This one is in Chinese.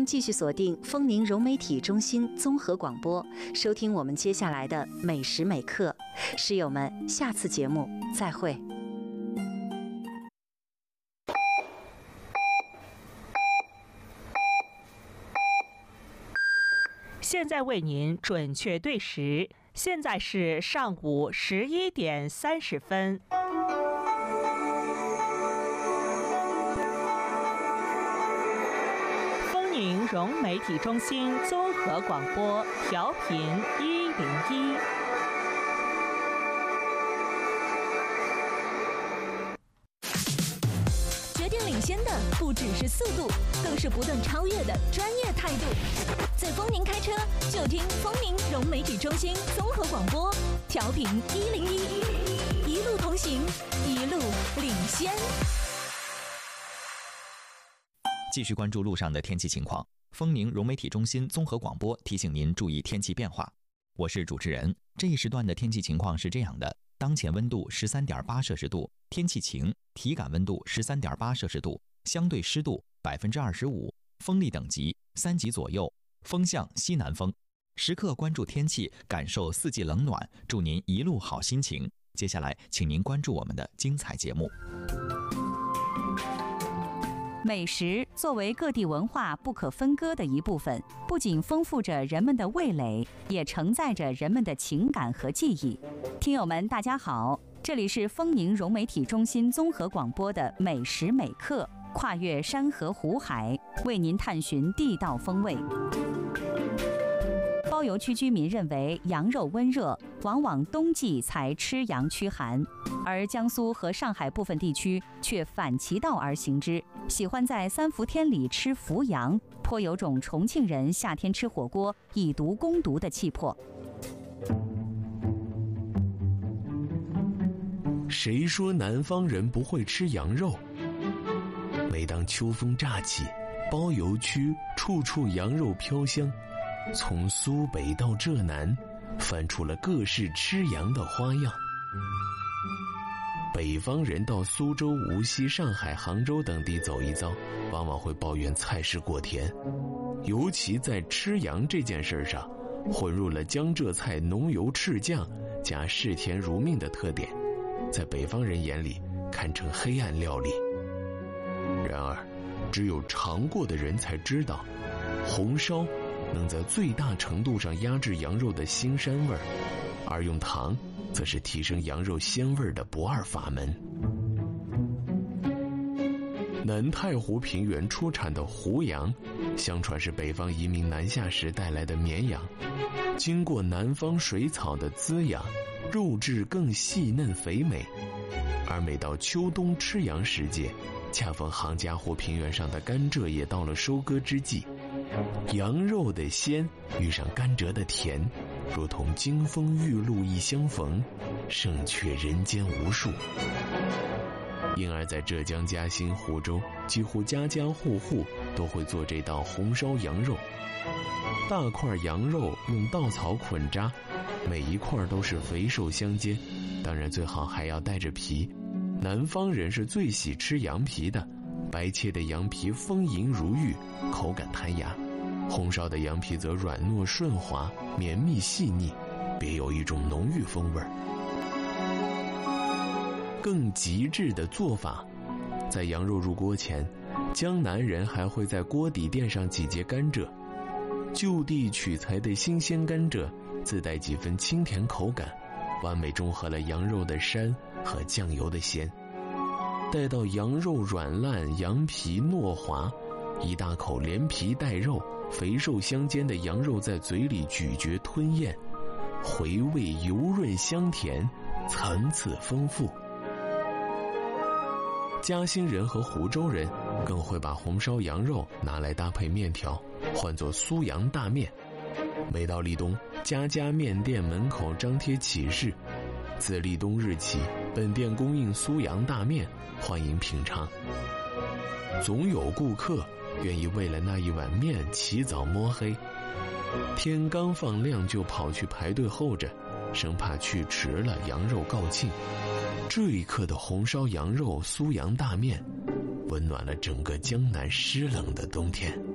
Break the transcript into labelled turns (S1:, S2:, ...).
S1: 继续锁定丰宁融媒体中心综合广播，收听我们接下来的美食美课。室友们，下次节目再会。
S2: 现在为您准确对时，现在是上午11点30分。丰宁融媒体中心综合广播，调频101。
S3: 决定领先的不只是速度，更是不断超越的专业态度。在丰宁开车，就听丰宁融媒体中心综合广播，调频101，一路同行，一路领先。
S4: 继续关注路上的天气情况。丰宁融媒体中心综合广播提醒您注意天气变化。我是主持人。这一时段的天气情况是这样的：当前温度13.8摄氏度，天气晴，体感温度13.8摄氏度，相对湿度25%，风力等级3级左右，风向西南风。时刻关注天气，感受四季冷暖，祝您一路好心情。接下来，请您关注我们的精彩节目。
S5: 美食作为各地文化不可分割的一部分，不仅丰富着人们的味蕾，也承载着人们的情感和记忆。听友们，大家好，这里是丰宁融媒体中心综合广播的美食美课，跨越山河湖海，为您探寻地道风味。包邮区居民认为羊肉温热，往往冬季才吃羊驱寒，而江苏和上海部分地区却反其道而行之，喜欢在三伏天里吃伏羊，颇有种重庆人夏天吃火锅以毒攻毒的气魄。
S6: 谁说南方人不会吃羊肉？每当秋风乍起，包邮区处处羊肉飘香，从苏北到浙南，翻出了各式吃羊的花样。北方人到苏州、无锡、上海、杭州等地走一遭，往往会抱怨菜式过甜，尤其在吃羊这件事上，混入了江浙菜浓油赤酱加嗜甜如命的特点，在北方人眼里堪称黑暗料理。然而，只有尝过的人才知道，红烧能在最大程度上压制羊肉的腥膻味儿，而用糖则是提升羊肉鲜味的不二法门。南太湖平原出产的湖羊，相传是北方移民南下时带来的绵羊，经过南方水草的滋养，肉质更细嫩肥美。而每到秋冬吃羊时节，恰逢杭嘉湖平原上的甘蔗也到了收割之际，羊肉的鲜遇上甘蔗的甜，如同金风玉露一相逢，胜却人间无数。因而在浙江嘉兴、湖州，几乎家家户户都会做这道红烧羊肉。大块羊肉用稻草捆扎，每一块都是肥瘦相间，当然最好还要带着皮。南方人是最喜吃羊皮的，白切的羊皮丰盈如玉，口感弹牙；红烧的羊皮则软糯顺滑，绵密细腻，别有一种浓郁风味。更极致的做法，在羊肉入锅前，江南人还会在锅底垫上几节甘蔗，就地取材的新鲜甘蔗自带几分清甜口感，完美中和了羊肉的膻和酱油的鲜。待到羊肉软烂，羊皮糯滑，一大口连皮带肉，肥瘦相间的羊肉在嘴里咀嚼吞咽，回味油润香甜，层次丰富。嘉兴人和湖州人更会把红烧羊肉拿来搭配面条，唤作苏阳大面。每到立冬，家家面店门口张贴启事，自立冬日起，本店供应苏阳大面，欢迎品尝。总有顾客愿意为了那一碗面起早摸黑，天刚放亮就跑去排队候着，生怕去迟了羊肉告罄。这一刻的红烧羊肉苏阳大面，温暖了整个江南湿冷的冬天。